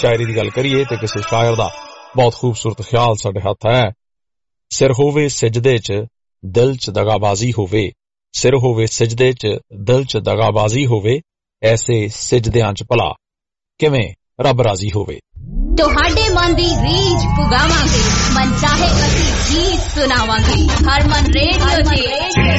शायरी की गल करिए तो किसी शायर का बहुत खूबसूरत ख्याल साडे हथ है। सिर होवे सिजदे च दिल च दगाबाजी होवे, सिर होवे सिजदे च दिल च दगाबाजी होवे, ऐसे सिजदियां च भला किवें रब राजी होवे। ਤੁਹਾਡੇ ਮਨ ਦੀ ਰੀਝ ਪੁਗਾਵਾਂਗੇ, ਮਨ ਚਾਹੇ ਅਸੀਂ ਗੀਤ ਸੁਣਾਵਾਂਗੇ। ਹਰਮਨ ਰੇਡੀਓ ਤੇ